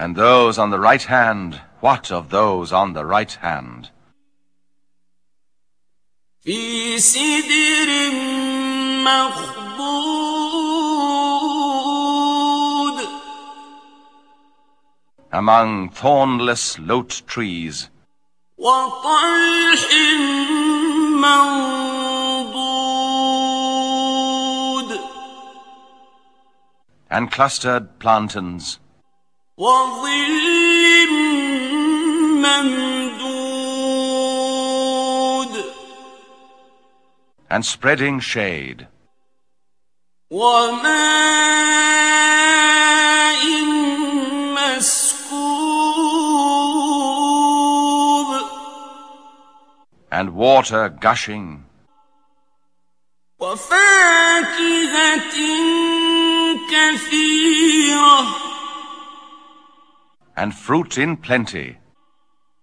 And those on the right hand, what of those on the right hand? في سدر مخضود Among thornless lote trees, وطلح منضود and clustered plantains, وظل ممدود and spreading shade, وماء مسكوب and water gushing, وفاكهة كثيرة and fruit in plenty,